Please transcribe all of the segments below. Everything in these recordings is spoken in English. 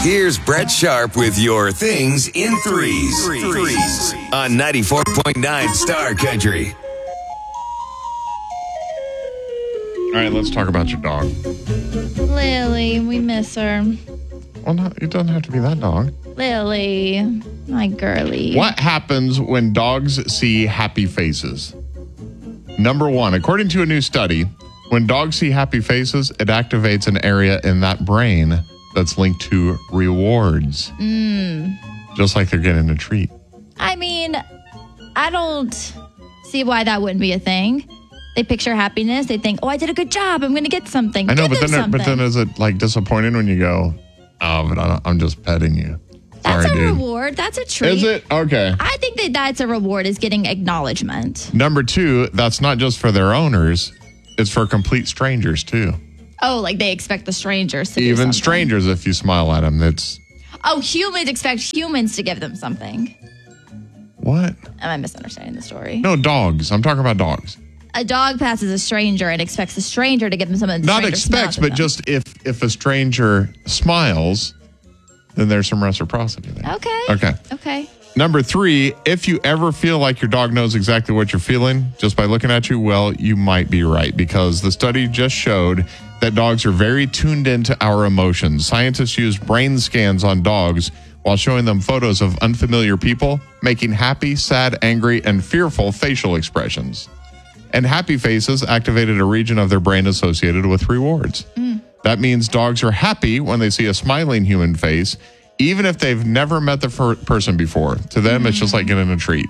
Here's Brett Sharp with your Things in Threes on 94.9 Star Country. All right, let's talk about your dog. Lily, we miss her. Well, no, it doesn't have to be that dog. Lily, my girlie. What happens when dogs see happy faces? Number one, according to a new study, when dogs see happy faces, it activates an area in that brain that's linked to rewards. Just like they're getting a treat. I mean, I don't see why that wouldn't be a thing. They picture happiness. They think, oh, I did a good job. I'm going to get something. I know, Give them but then is it like disappointing when you go, oh, but I'm just petting you? That's Sorry, a dude. reward. That's a treat. Is it? Okay. I think that's a reward, is getting acknowledgement. Number two, that's not just for their owners. It's for complete strangers, too. Oh, like they expect the strangers to do Even something. strangers, if you smile at them, it's... Oh, humans expect humans to give them something. What? Am I misunderstanding the story? No, dogs. I'm talking about dogs. A dog passes a stranger and expects the stranger to give them something. Not expects, but just if a stranger smiles, then there's some reciprocity there. Okay. Number three, if you ever feel like your dog knows exactly what you're feeling just by looking at you, well, you might be right, because the study just showed that dogs are very tuned into our emotions. Scientists used brain scans on dogs while showing them photos of unfamiliar people, making happy, sad, angry, and fearful facial expressions. And happy faces activated a region of their brain associated with rewards. That means dogs are happy when they see a smiling human face, even if they've never met the person before. To them, it's just like getting a treat.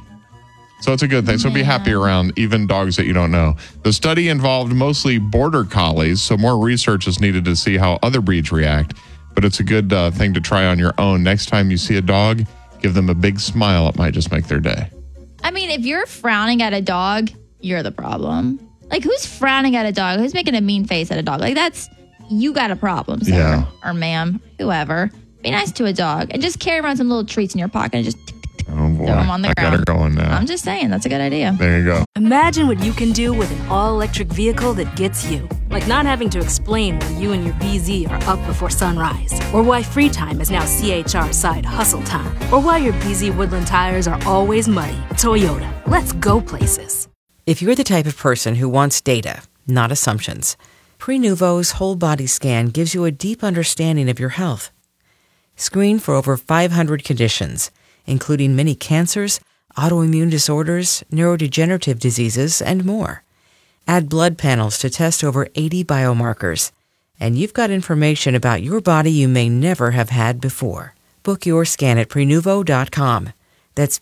So it's a good thing. So be happy around even dogs that you don't know. The study involved mostly border collies, so more research is needed to see how other breeds react. But it's a good thing to try on your own. Next time you see a dog, give them a big smile. It might just make their day. I mean, if you're frowning at a dog, you're the problem. Like, who's frowning at a dog? Who's making a mean face at a dog? Like, you got a problem, sir. Yeah. Or ma'am, whoever. Be nice to a dog and just carry around some little treats in your pocket and just Oh, boy. throw them on the I ground. got her going now. I'm just saying, that's a good idea. There you go. Imagine what you can do with an all-electric vehicle that gets you. Like not having to explain why you and your BZ are up before sunrise. Or why free time is now CHR side hustle time. Or why your BZ Woodland tires are always muddy. Toyota, let's go places. If you're the type of person who wants data, not assumptions, Prenuvo's whole body scan gives you a deep understanding of your health. Screen for over 500 conditions, including many cancers, autoimmune disorders, neurodegenerative diseases, and more. Add blood panels to test over 80 biomarkers, and you've got information about your body you may never have had before. Book your scan at Prenuvo.com. That's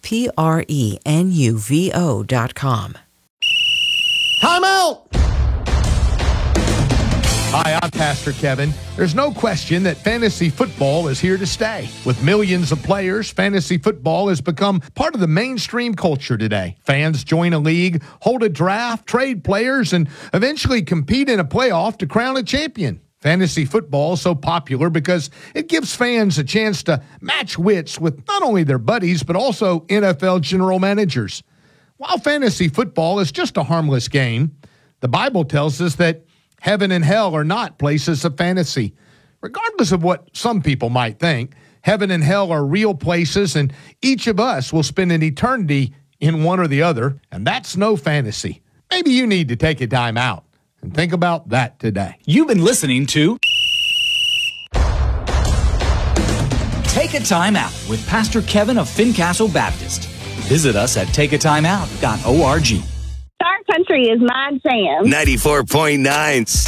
Prenuvo.com. Time out! Hi, I'm Pastor Kevin. There's no question that fantasy football is here to stay. With millions of players, fantasy football has become part of the mainstream culture today. Fans join a league, hold a draft, trade players, and eventually compete in a playoff to crown a champion. Fantasy football is so popular because it gives fans a chance to match wits with not only their buddies, but also NFL general managers. While fantasy football is just a harmless game, the Bible tells us that heaven and hell are not places of fantasy. Regardless of what some people might think, heaven and hell are real places, and each of us will spend an eternity in one or the other, and that's no fantasy. Maybe you need to take a time out and think about that today. You've been listening to Take a Time Out with Pastor Kevin of Fincastle Baptist. Visit us at takeatimeout.org. Star Country is my jam. 94.9